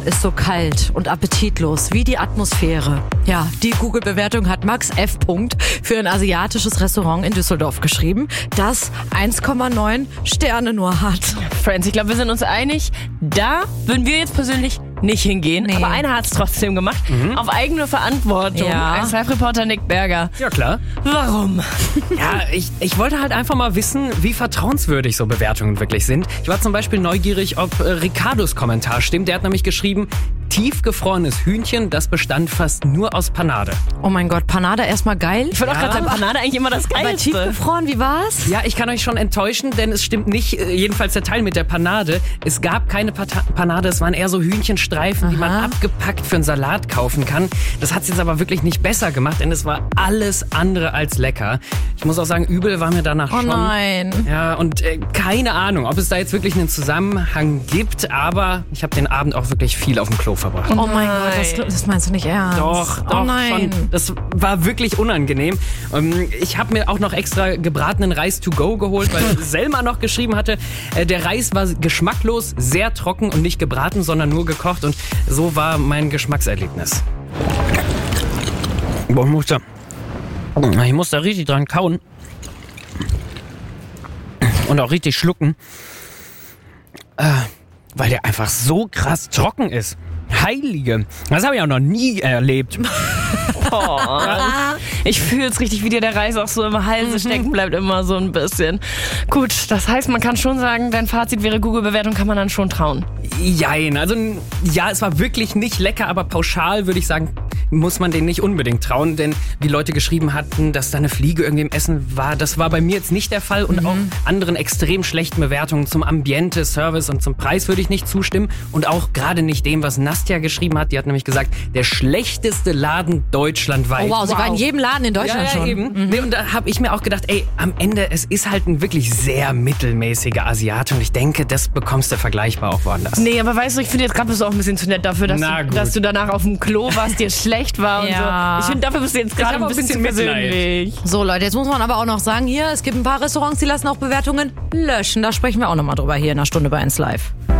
ist so kalt und appetitlos wie die Atmosphäre. Ja, die Google-Bewertung hat Max F. für ein asiatisches Restaurant in Düsseldorf geschrieben, das 1,9 Sterne nur hat. Friends, ich glaube, wir sind uns einig, da würden wir jetzt persönlich nicht hingehen. Nee. Aber einer hat es trotzdem gemacht. Auf eigene Verantwortung. Ja. Als Live-Reporter Nick Berger. Ja, klar. Warum? Ja, ich wollte halt einfach mal wissen, wie vertrauenswürdig so Bewertungen wirklich sind. Ich war zum Beispiel neugierig, ob Ricardos Kommentar stimmt. Der hat nämlich geschrieben, tiefgefrorenes Hühnchen, das bestand fast nur aus Panade. Oh mein Gott, Panade erstmal geil. Ich wollte auch gerade sagen, Panade eigentlich immer das Aber Geilste. tiefgefroren, wie war's? Ja, ich kann euch schon enttäuschen, denn es stimmt nicht, jedenfalls der Teil mit der Panade. Es gab keine Panade, es waren eher so Hühnchenstreifen, die man abgepackt für einen Salat kaufen kann. Das hat es jetzt aber wirklich nicht besser gemacht, denn es war alles andere als lecker. Ich muss auch sagen, übel war mir danach schon. Oh nein. Ja, und keine Ahnung, ob es da jetzt wirklich einen Zusammenhang gibt, aber ich habe den Abend auch wirklich viel auf dem Klo verbracht. Oh mein Gott, das meinst du nicht ernst? Doch, oh nein. schon. Das war wirklich unangenehm. Ich habe mir auch noch extra gebratenen Reis to go geholt, weil Selma noch geschrieben hatte, der Reis war geschmacklos, sehr trocken und nicht gebraten, sondern nur gekocht. Und so war mein Geschmackserlebnis. Boah, ich muss da richtig dran kauen. Und auch richtig schlucken. Weil der einfach so krass trocken ist. Heilige, das habe ich auch noch nie erlebt. Oh, ich fühle es richtig, wie dir der Reis auch so im Halse stecken bleibt, immer so ein bisschen. Gut, das heißt, man kann schon sagen, dein Fazit wäre, Google-Bewertung kann man dann schon trauen. Jein, also ja, es war wirklich nicht lecker, aber pauschal würde ich sagen, muss man denen nicht unbedingt trauen, denn wie Leute geschrieben hatten, dass da eine Fliege irgendwie im Essen war, das war bei mir jetzt nicht der Fall und auch anderen extrem schlechten Bewertungen zum Ambiente, Service und zum Preis würde ich nicht zustimmen und auch gerade nicht dem, was Nastja geschrieben hat. Die hat nämlich gesagt, der schlechteste Laden deutschlandweit. Oh wow, sie war in jedem Laden in Deutschland schon. Eben. Nee, und da habe ich mir auch gedacht, am Ende, es ist halt ein wirklich sehr mittelmäßiger Asiate und ich denke, das bekommst du vergleichbar auch woanders. Nee, aber weißt du, ich finde jetzt gerade bist du auch ein bisschen zu nett dafür, dass du danach auf dem Klo warst, dir schlecht war und Ja. so. Ich finde, dafür bist du jetzt gerade ein bisschen persönlich. So Leute, jetzt muss man aber auch noch sagen, hier, es gibt ein paar Restaurants, die lassen auch Bewertungen löschen. Da sprechen wir auch nochmal drüber hier in einer Stunde bei 1 Live.